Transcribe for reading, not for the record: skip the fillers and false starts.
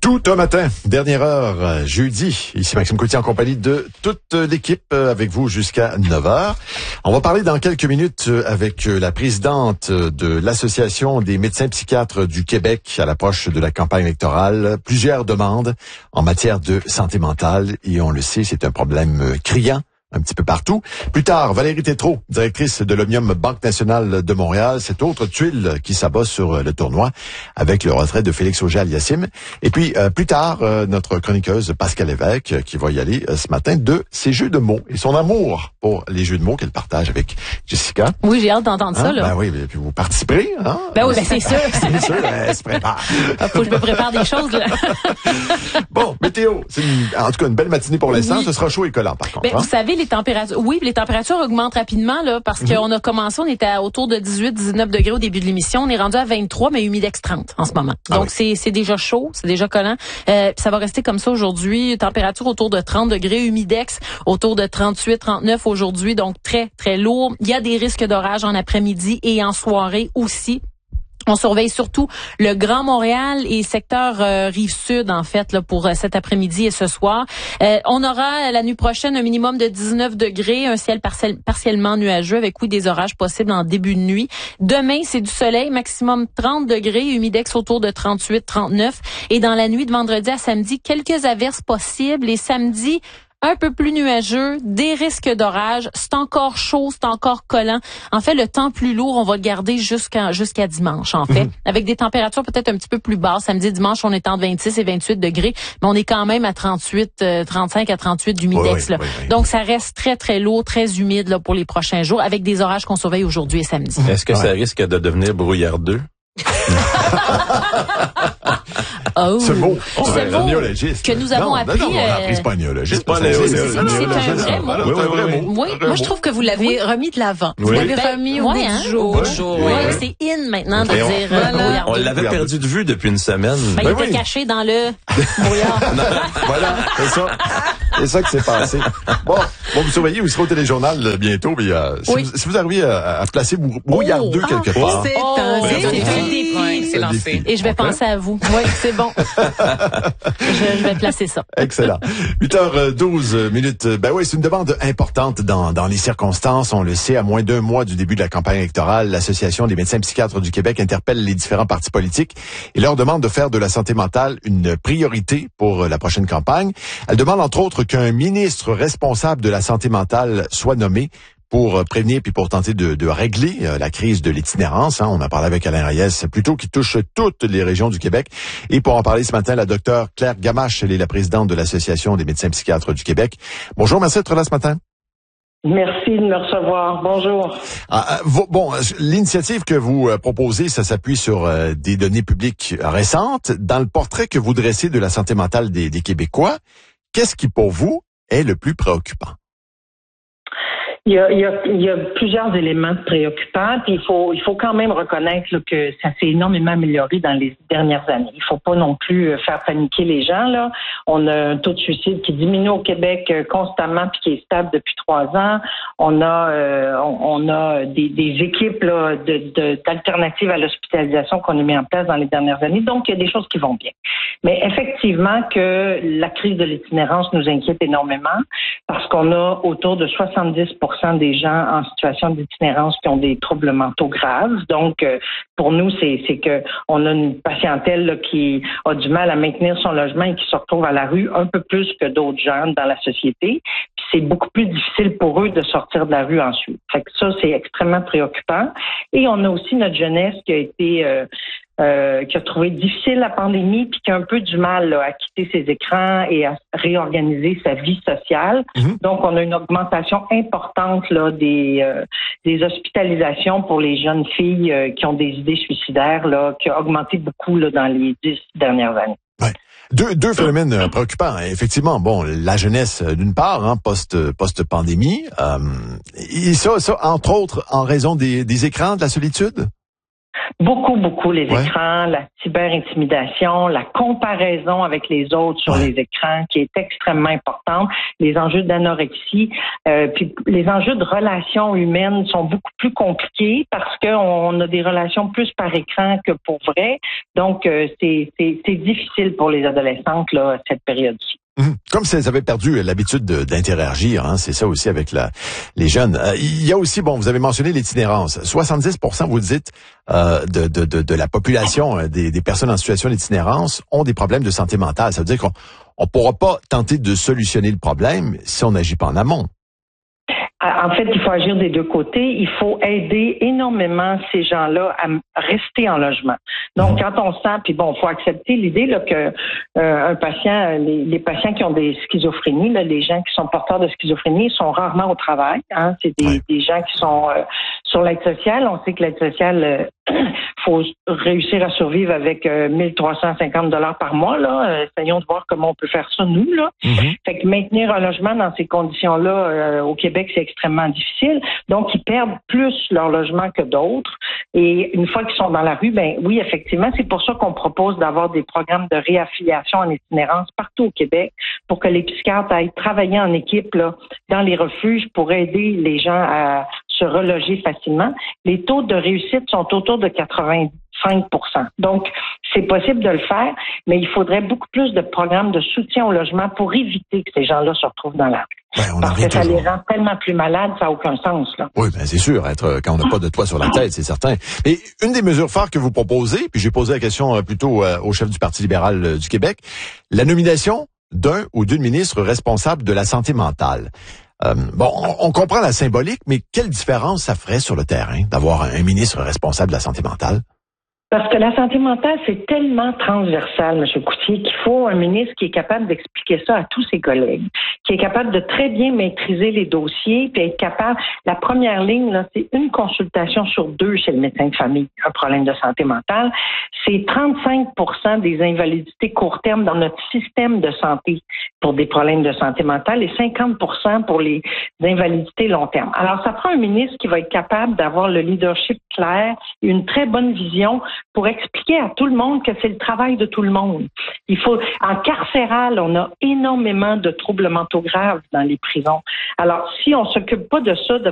Tout un matin, dernière heure, jeudi. Ici Maxime Coutier en compagnie de toute l'équipe avec vous jusqu'à 9h. On va parler dans quelques minutes avec la présidente de l'Association des médecins psychiatres du Québec à l'approche de la campagne électorale. Plusieurs demandes en matière de santé mentale et on le sait, c'est un problème criant un petit peu partout. Plus tard, Valérie Tétrault, directrice de l'Omnium Banque Nationale de Montréal, cette autre tuile qui s'abat sur le tournoi avec le retrait de Félix Auger-Aliassime. Et puis, plus tard, notre chroniqueuse Pascal Lévesque qui va y aller ce matin de ses jeux de mots et son amour pour les jeux de mots qu'elle partage avec Jessica. Oui, j'ai hâte d'entendre ça, là. Ben oui, et puis vous participerez, hein? Ben oui, ben c'est sûr. C'est sûr, elle se prépare. Faut que je me prépare des choses, là. Bon, météo, c'est en tout cas une belle matinée pour l'instant. Oui. Ce sera chaud et collant, par contre. Ben, vous savez, les températures augmentent rapidement, là, parce qu'on a commencé, on était autour de 18-19 degrés au début de l'émission. On est rendu à 23, mais humidex 30 en ce moment. Donc, c'est déjà chaud, c'est déjà collant. Ça va rester comme ça aujourd'hui. Température autour de 30 degrés, humidex autour de 38-39 aujourd'hui. Donc, très, très lourd. Il y a des risques d'orage en après-midi et en soirée aussi. On surveille surtout le Grand Montréal et secteur Rive-Sud, en fait, là, pour cet après-midi et ce soir. On aura la nuit prochaine un minimum de 19 degrés, un ciel partiellement nuageux avec, oui, des orages possibles en début de nuit. Demain, c'est du soleil, maximum 30 degrés, humidex autour de 38-39. Et dans la nuit de vendredi à samedi, quelques averses possibles. Et samedi, un peu plus nuageux, des risques d'orage, c'est encore chaud, c'est encore collant. En fait, le temps plus lourd, on va le garder jusqu'à dimanche, en fait, avec des températures peut-être un petit peu plus basses. Samedi, dimanche, on est entre 26 et 28 degrés, mais on est quand même à 35 à 38 d'humidex. Oui. Donc, ça reste très, très lourd, très humide là, pour les prochains jours, avec des orages qu'on surveille aujourd'hui et samedi. Est-ce que ça risque de devenir brouillardeux? Ce mot, que nous avons appris. Non, on a appris spagnologiste. C'est un vrai mot. Oui, moi je trouve que vous l'avez remis de l'avant. Vous l'avez remis au bout du jour. Oui, c'est in maintenant de dire brouillardeux. On l'avait perdu de vue depuis une semaine. Il était caché dans le brouillard. Voilà, c'est ça. C'est ça qui s'est passé. Bon, vous surveillez, vous serez au téléjournal bientôt. Mais, si vous arrivez à placer brouillardeux quelque part. C'est lancé. Et je vais penser à vous. Oui, c'est bon. je vais placer ça. Excellent. 8h12 minutes. Ben oui, c'est une demande importante dans les circonstances. On le sait, à moins d'un mois du début de la campagne électorale, l'Association des médecins psychiatres du Québec interpelle les différents partis politiques et leur demande de faire de la santé mentale une priorité pour la prochaine campagne. Elle demande entre autres qu'un ministre responsable de la santé mentale soit nommé pour prévenir puis pour tenter de régler la crise de l'itinérance. On a parlé avec Alain Reyes, plutôt qui touche toutes les régions du Québec. Et pour en parler ce matin, la docteure Claire Gamache, elle est la présidente de l'Association des médecins psychiatres du Québec. Bonjour, merci d'être là ce matin. Merci de me recevoir. Bonjour. L'initiative que vous proposez, ça s'appuie sur des données publiques récentes. Dans le portrait que vous dressez de la santé mentale des Québécois, qu'est-ce qui, pour vous, est le plus préoccupant? Il y a plusieurs éléments préoccupants, puis il faut quand même reconnaître là, que ça s'est énormément amélioré dans les dernières années. Il faut pas non plus faire paniquer les gens là. On a un taux de suicide qui diminue au Québec constamment puis qui est stable depuis 3 ans. On a des équipes là, d'alternatives à l'hospitalisation qu'on a mis en place dans les dernières années. Donc il y a des choses qui vont bien. Mais effectivement que la crise de l'itinérance nous inquiète énormément parce qu'on a autour de 70% des gens en situation d'itinérance qui ont des troubles mentaux graves. Donc, pour nous, c'est que on a une patientèle là, qui a du mal à maintenir son logement et qui se retrouve à la rue un peu plus que d'autres gens dans la société. Puis c'est beaucoup plus difficile pour eux de sortir de la rue ensuite. Fait que ça, c'est extrêmement préoccupant. Et on a aussi notre jeunesse qui a été qui a trouvé difficile la pandémie puis qui a un peu du mal là, à quitter ses écrans et à réorganiser sa vie sociale. Donc, on a une augmentation importante là des hospitalisations pour les jeunes filles qui ont des idées suicidaires là, qui a augmenté beaucoup là, dans les 10 dernières années. Ouais. Deux phénomènes préoccupants. Effectivement, bon, la jeunesse d'une part, post-pandémie, et ça entre autres en raison des écrans, de la solitude. Beaucoup les écrans, la cyberintimidation, la comparaison avec les autres sur les écrans qui est extrêmement importante, les enjeux d'anorexie, puis les enjeux de relations humaines sont beaucoup plus compliqués parce qu'on a des relations plus par écran que pour vrai. Donc, c'est difficile pour les adolescentes, là, cette période-ci. Comme si elles avaient perdu l'habitude d'interagir, hein, c'est ça aussi avec les jeunes. Il y a aussi, bon, vous avez mentionné l'itinérance. 70%, vous dites, de la population, des personnes en situation d'itinérance ont des problèmes de santé mentale. Ça veut dire qu'on pourra pas tenter de solutionner le problème si on n'agit pas en amont. En fait, il faut agir des deux côtés. Il faut aider énormément ces gens-là à rester en logement. Donc, quand on sent, puis bon, il faut accepter l'idée là que un patient, les patients qui ont des schizophrénies, là, les gens qui sont porteurs de schizophrénie sont rarement au travail. Hein, c'est des gens qui sont sur l'aide sociale. On sait que l'aide sociale, faut réussir à survivre avec 1350 $ par mois. Là, essayons de voir comment on peut faire ça nous. Là, fait que maintenir un logement dans ces conditions-là au Québec, c'est extrêmement difficile. Donc, ils perdent plus leur logement que d'autres. Et une fois qu'ils sont dans la rue, ben oui, effectivement, c'est pour ça qu'on propose d'avoir des programmes de réaffiliation en itinérance partout au Québec pour que les psychiatres aillent travailler en équipe là, dans les refuges pour aider les gens à se reloger facilement. Les taux de réussite sont autour de 85%. Donc, c'est possible de le faire, mais il faudrait beaucoup plus de programmes de soutien au logement pour éviter que ces gens-là se retrouvent dans la rue. Parce que ça les rend tellement plus malades, ça n'a aucun sens. Là. Oui, ben c'est sûr, quand on n'a pas de toit sur la tête, c'est certain. Mais une des mesures phares que vous proposez, puis j'ai posé la question plutôt au chef du Parti libéral du Québec, la nomination d'un ou d'une ministre responsable de la santé mentale. Bon, on comprend la symbolique, mais quelle différence ça ferait sur le terrain d'avoir un ministre responsable de la santé mentale? Parce que la santé mentale, c'est tellement transversal, M. Coutier, qu'il faut un ministre qui est capable d'expliquer ça à tous ses collègues, qui est capable de très bien maîtriser les dossiers, puis être capable. La première ligne, là, c'est une consultation sur 2 chez le médecin de famille, un problème de santé mentale. C'est 35% des invalidités court terme dans notre système de santé pour des problèmes de santé mentale et 50% pour les invalidités long terme. Alors, ça prend un ministre qui va être capable d'avoir le leadership clair et une très bonne vision pour expliquer à tout le monde que c'est le travail de tout le monde. Il faut, en carcéral, on a énormément de troubles mentaux graves dans les prisons. Alors, si on s'occupe pas de ça de